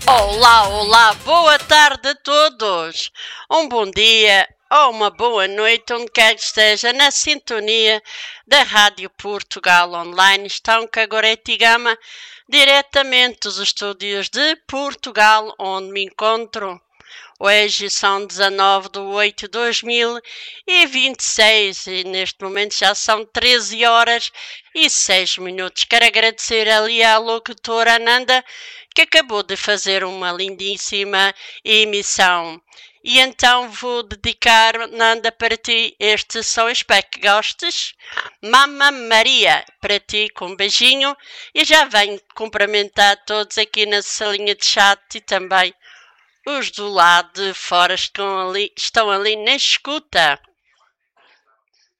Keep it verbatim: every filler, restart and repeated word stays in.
Olá, olá, boa tarde a todos. Um bom dia ou uma boa noite, onde quer que esteja, na sintonia da Rádio Portugal Online. Estão com a Gorete Gama, diretamente dos estúdios de Portugal, onde me encontro. Hoje são dezanove de oito de dois mil e vinte e seis e neste momento já são treze horas e seis minutos. Quero agradecer ali à locutora Ananda, que acabou de fazer uma lindíssima emissão. E então vou dedicar, Nanda, para ti este som. Espero que gostes. Mamma Maria, para ti com um beijinho. E já venho cumprimentar todos aqui na salinha de chat e também os do lado de fora estão ali, estão ali na escuta.